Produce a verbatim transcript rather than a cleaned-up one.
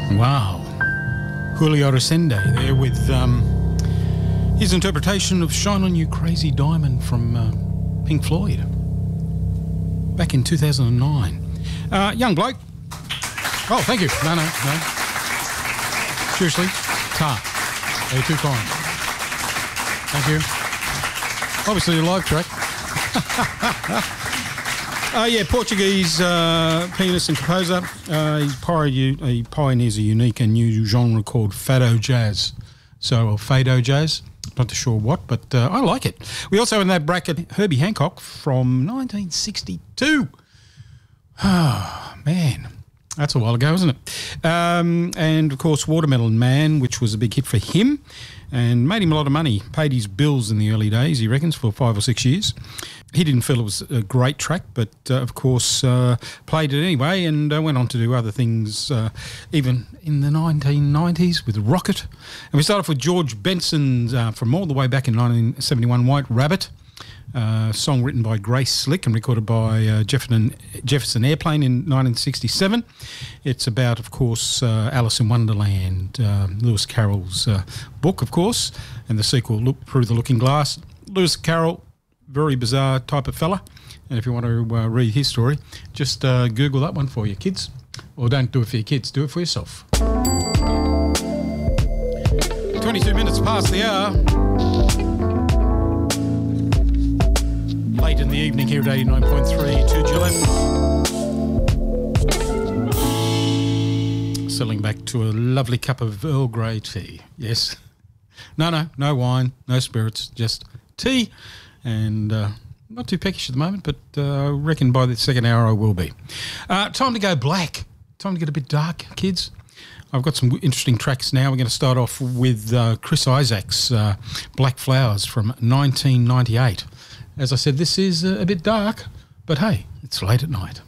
Wow. Julio Resende there with um, his interpretation of Shine On You Crazy Diamond from uh, Pink Floyd back in two thousand nine. Uh, young bloke. Oh, thank you. No, no, no. Seriously, tar. You're too kind. Thank you. Obviously a live track. Uh, yeah, Portuguese uh, pianist and composer. Uh, he's pioneer, he pioneers a unique and new genre called fado jazz. So, or fado jazz, not too sure what, but uh, I like it. We also in that bracket Herbie Hancock from nineteen sixty-two. Oh, man. That's a while ago, isn't it? Um, and, of course, Watermelon Man, which was a big hit for him and made him a lot of money, paid his bills in the early days, he reckons, for five or six years. He didn't feel it was a great track, but, uh, of course, uh, played it anyway and uh, went on to do other things, uh, even in the nineteen nineties with Rocket. And we start off with George Benson uh, from all the way back in nineteen seventy-one, White Rabbit. Uh, song written by Grace Slick and recorded by uh, Jefferson, Jefferson Airplane in nineteen sixty-seven. It's about, of course, uh, Alice in Wonderland, uh, Lewis Carroll's uh, book, of course, and the sequel, Look Through the Looking Glass. Lewis Carroll, very bizarre type of fella, and if you want to uh, read his story, just uh, Google that one for your kids. Or don't do it for your kids, do it for yourself. twenty-two minutes past the hour. Late in the evening here at eighty-nine point three to Gillette. Settling back to a lovely cup of Earl Grey tea. Yes. No, no, no wine, no spirits, just tea. And uh, not too peckish at the moment, but uh, I reckon by the second hour I will be. Uh, time to go black. Time to get a bit dark, kids. I've got some interesting tracks now. We're going to start off with uh, Chris Isaak's uh, Black Flowers from nineteen ninety-eight. As I said, this is a bit dark, but hey, it's late at night.